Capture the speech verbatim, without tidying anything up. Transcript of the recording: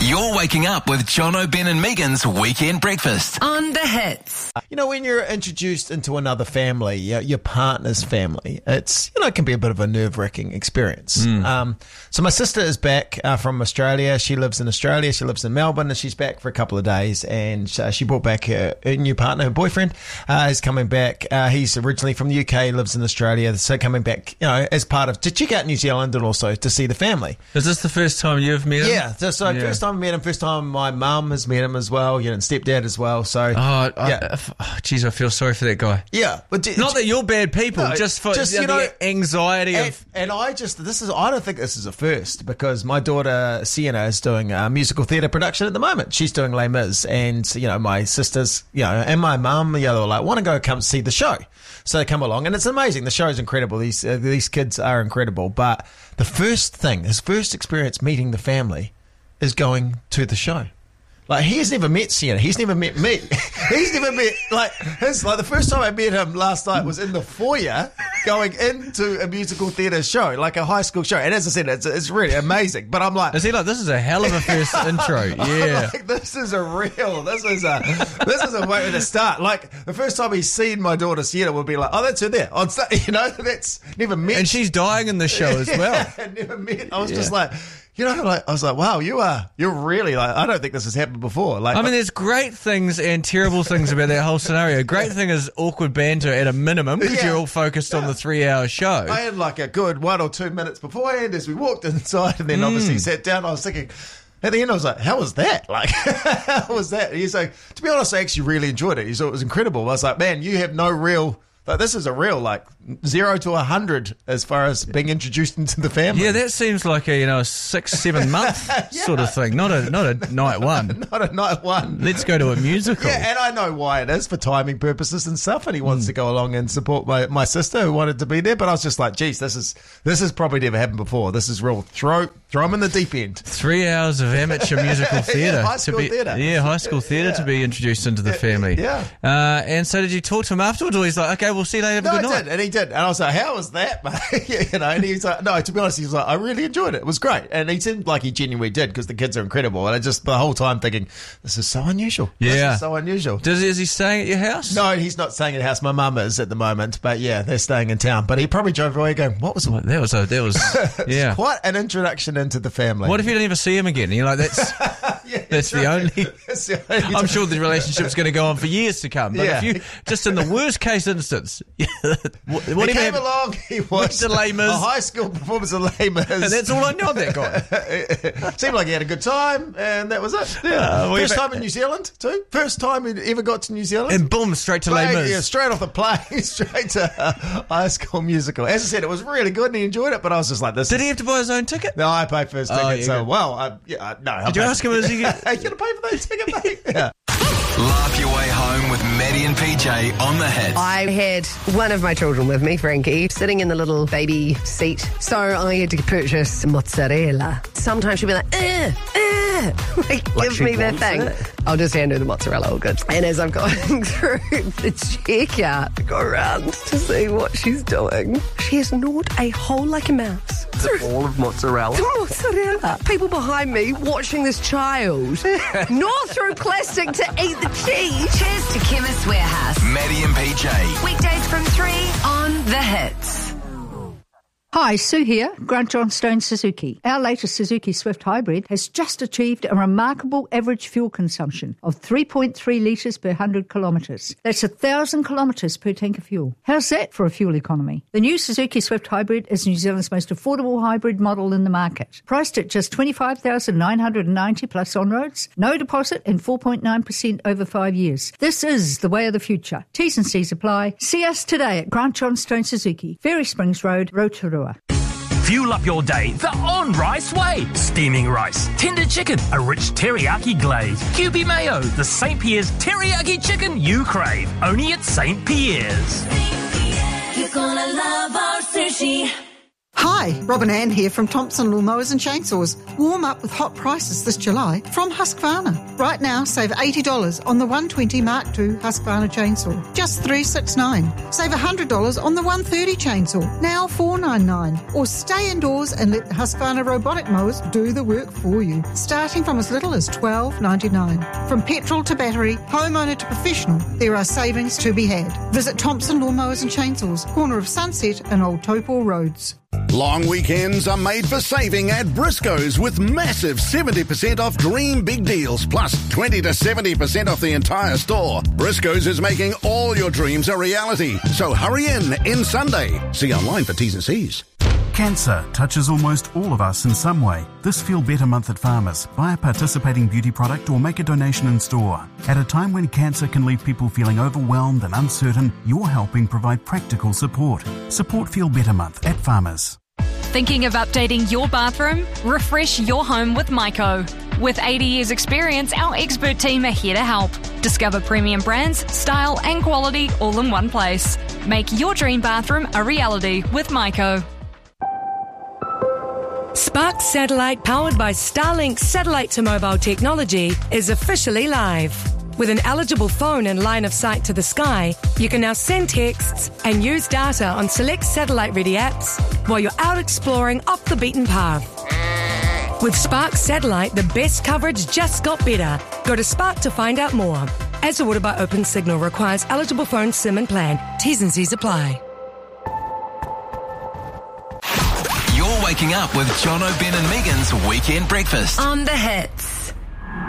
You're waking up with Jono, Ben and Megan's Weekend Breakfast on The Hits. You know, when you're introduced into another family, your, your partner's family, it's, you know, it can be a bit of a nerve-wracking experience. Mm. Um, so my sister is back uh, from Australia. She lives in Australia. She lives in Melbourne, and she's back for a couple of days. And uh, she brought back her, her new partner, her boyfriend, uh, is coming back. Uh, he's originally from the U K, lives in Australia. So coming back, you know, as part of, to check out New Zealand and also to see the family. Is this the first time you've met him? Yeah. So, so yeah. first time I met him, first time my mum has met him as well, you know, and stepdad as well. So, oh, yeah. I, oh, geez, I feel sorry for that guy. Yeah. But d- Not that you're bad people, no, just for just, you you know, know, the anxiety and, of... And I just, this is, I don't think this is a first, because my daughter Sienna is doing a musical theatre production at the moment. She's doing Les Mis, and, you know, my sisters, you know, and my mum, you know, they're like, want to go come see the show. So they come along, and it's amazing. The show's incredible. These uh, these kids are incredible. But the first thing, his first experience meeting the family is going to the show. Like, he's never met Sienna. He's never met me. He's never met, like, his, like, the first time I met him last night was in the foyer going into a musical theatre show, like a high school show. And as I said, it's, it's really amazing. But I'm like... Is he like, this is a hell of a first intro. Yeah. Like, this is a real, this is a, this is a way to start. Like, the first time he's seen my daughter Sienna would be like, oh, that's her there. On stage, you know, that's never met. And she's dying in the show as well. Yeah, never met. I was Yeah. just like... You know, like I was like, wow, you are, you're really like, I don't think this has happened before. Like, I mean, there's great things and terrible things about that whole scenario. Great thing is awkward banter at a minimum, because Yeah. you're all focused on the three-hour show. I had like a good one or two minutes beforehand as we walked inside, and then Mm. obviously sat down. I was thinking, at the end, I was like, how was that? Like, how was that? And he's like, to be honest, I actually really enjoyed it. He thought it was incredible. I was like, man, you have no real... Like, this is a real, like, zero to a hundred as far as being introduced into the family. Yeah, that seems like a, you know, a six, seven month Yeah. sort of thing. Not a not a night one. Not a night one. Let's go to a musical. Yeah, and I know why it is, for timing purposes and stuff, and he wants mm. to go along and support my, my sister who wanted to be there, but I was just like, geez, this is this has probably never happened before. This is real. Throw throw him in the deep end. Three hours of amateur musical theatre. Yeah, high school theatre. Yeah, high school theatre Yeah. to be introduced into the family. Yeah. Uh, and so did you talk to him afterwards, or he's like, okay, we'll see you later, have a No, good I night? did, and he did. And I was like, how was that, mate? You know, and he was like, no, to be honest, he was like, I really enjoyed it. It was great. And he seemed like he genuinely did, because the kids are incredible. And I just, the whole time thinking, this is so unusual. Yeah. This is so unusual. Does, is he staying at your house? No, he's not staying at house. My mum is at the moment, but yeah, they're staying in town. But he probably drove away going, what was it? Well, that was, a, that was, yeah. Quite an introduction into the family. What if you don't ever see him again? You're like, that's, yeah, that's the right. only... That's the only I'm sure the relationship's going to go on for years to come. But Yeah. if you, just in the worst case instance, what, He what came along, he watched to Les Mis. a high school performance of Les Mis. And that's all I know of that guy. Seemed like he had a good time, and that was it. Yeah. Uh, we've- First time in New Zealand, too. First time he ever got to New Zealand. And boom, straight to Les Plane, Mis. yeah, straight off the plane, straight to uh, High School Musical. As I said, it was really good, and he enjoyed it, but I was just like, this Did is... he have to buy his own ticket? No, I paid for his Oh, ticket, yeah, so, good. well, I, yeah, I- no. I Did you paid ask for- him, is he... Are you going to pay for that ticket, mate? Yeah. Laugh your way home with Maddie and P J on The Hits. I had one of my children with me, Frankie, sitting in the little baby seat. So I had to purchase mozzarella. Sometimes she'd be like, eh, eh. Like, Like give she me that wants thing. it? I'll just hand her the mozzarella, all good. And as I'm going through the checkout, I go around to see what she's doing. She has gnawed a hole like a mouse. All of mozzarella. Mozzarella. People behind me watching this child gnaw through plastic to eat the cheese. Cheers to Chemist Warehouse. Maddie and P J. Weekdays from three on The Hits. Hi, Sue here, Grant Johnstone Suzuki. Our latest Suzuki Swift Hybrid has just achieved a remarkable average fuel consumption of three point three litres per one hundred kilometres. That's one thousand kilometres per tank of fuel. How's that for a fuel economy? The new Suzuki Swift Hybrid is New Zealand's most affordable hybrid model in the market. Priced at just twenty-five thousand nine hundred ninety dollars plus on-roads, no deposit and four point nine percent over five years. This is the way of the future. T's and C's apply. See us today at Grant Johnstone Suzuki, Ferry Springs Road, Rotorua. Fuel up your day the on-rice way. Steaming rice, tender chicken, a rich teriyaki glaze, Kewpie mayo, the Saint Pierre's teriyaki chicken you crave. Only at Saint Pierre's. You're gonna love our sushi. Hi, Hi, Robin Ann here from Thompson Lawnmowers and Chainsaws. Warm up with hot prices this July from Husqvarna. Right now, save eighty dollars on the one twenty Mark two Husqvarna chainsaw, just three hundred sixty-nine dollars. Save one hundred dollars on the one thirty chainsaw, now four hundred ninety-nine dollars. Or stay indoors and let the Husqvarna robotic mowers do the work for you, starting from as little as twelve dollars ninety-nine. From petrol to battery, homeowner to professional, there are savings to be had. Visit Thompson Lawnmowers and Chainsaws, corner of Sunset and Old Topol Roads. Long weekends are made for saving at Briscoe's with massive seventy percent off dream big deals plus twenty to seventy percent off the entire store. Briscoe's is making all your dreams a reality. So hurry in in Sunday. See online for T's and C's. Cancer touches almost all of us in some way. This Feel Better Month at Farmers. Buy a participating beauty product or make a donation in store. At a time when cancer can leave people feeling overwhelmed and uncertain, you're helping provide practical support. Support Feel Better Month at Farmers. Thinking of updating your bathroom? Refresh your home with Myco. With eighty years experience, our expert team are here to help. Discover premium brands, style and quality all in one place. Make your dream bathroom a reality with Myco. Spark Satellite, powered by Starlink satellite to mobile technology, is officially live. With an eligible phone and line of sight to the sky, you can now send texts and use data on select satellite-ready apps while you're out exploring off the beaten path. With Spark Satellite, the best coverage just got better. Go to Spark to find out more. As ordered by Open Signal, requires eligible phone SIM and plan. T's and C's apply. You're waking up with John O'Ben and Megan's Weekend Breakfast On the Hits.